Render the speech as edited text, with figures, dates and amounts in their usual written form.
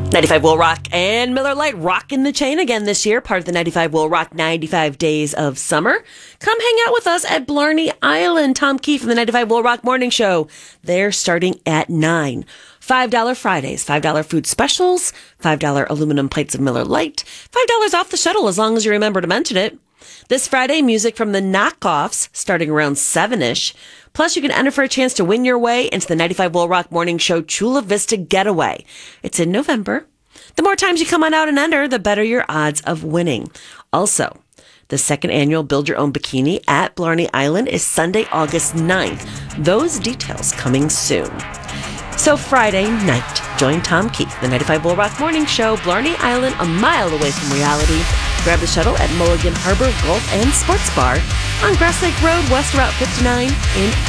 95 Will Rock and Miller Lite rocking the chain again this year, part of the 95 Will Rock 95 Days of Summer. Come hang out with us at Blarney Island. Tom Key from the 95 Will Rock Morning Show. They're starting at 9. $5 Fridays, $5 food specials, $5 aluminum plates of Miller Lite, $5 off the shuttle as long as you remember to mention it. This Friday, music from the Knockoffs starting around 7-ish. Plus, you can enter for a chance to win your way into the 95 Will Rock Morning Show Chula Vista Getaway. It's in November. The more times you come on out and enter, the better your odds of winning. Also, the second annual Build Your Own Bikini at Blarney Island is Sunday, August 9th. Those details coming soon. So Friday night, join Tom Keith, the 95 Will Rock Morning Show, Blarney Island, a mile away from reality. Grab the shuttle at Mulligan Harbor Golf and Sports Bar on Grass Lake Road, West Route 59 in